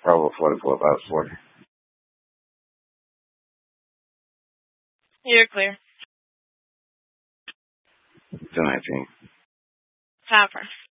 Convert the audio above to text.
Over 44, about 40. You're clear. 219. Topper.